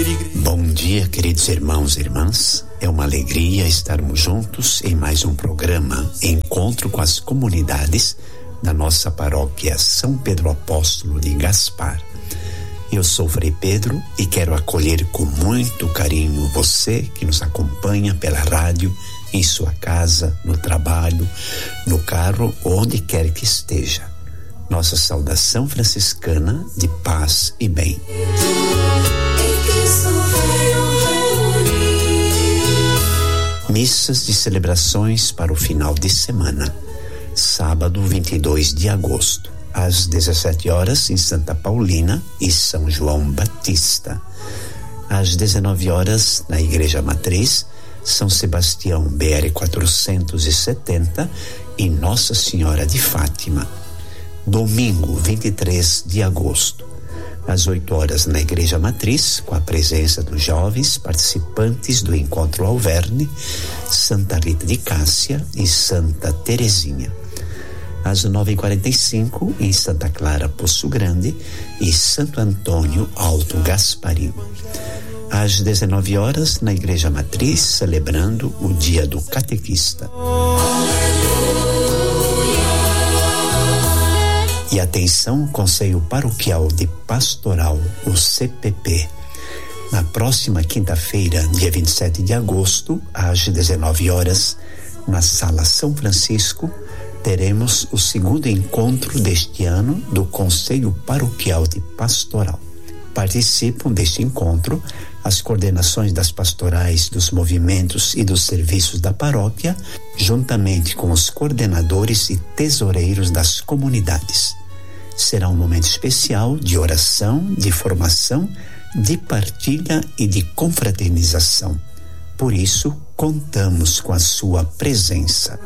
Bom dia, queridos irmãos e irmãs. É uma alegria estarmos juntos em mais um programa Encontro com as Comunidades da nossa paróquia São Pedro Apóstolo de Gaspar. Eu sou Frei Pedro e quero acolher com muito carinho você que nos acompanha pela rádio, em sua casa, no trabalho, no carro, onde quer que esteja. Nossa saudação franciscana de paz e bem. Missas de celebrações para o final de semana. Sábado, 22 de agosto, às 17 horas em Santa Paulina e São João Batista. Às 19 horas na Igreja Matriz, São Sebastião BR 470 e Nossa Senhora de Fátima. Domingo, 23 de agosto, às 8 horas na Igreja Matriz, com a presença dos jovens participantes do Encontro Alverne, Santa Rita de Cássia e Santa Terezinha. Às 9h45 em Santa Clara Poço Grande e Santo Antônio Alto Gasparim. Às 19 horas na Igreja Matriz, celebrando o Dia do Catequista. E atenção, Conselho Paroquial de Pastoral, o CPP. Na próxima quinta-feira, dia 27 de agosto, às 19 horas, na Sala São Francisco, teremos o segundo encontro deste ano do Conselho Paroquial de Pastoral. Participam deste encontro as coordenações das pastorais, dos movimentos e dos serviços da paróquia, juntamente com os coordenadores e tesoureiros das comunidades. Será um momento especial de oração, de formação, de partilha e de confraternização. Por isso, contamos com a sua presença.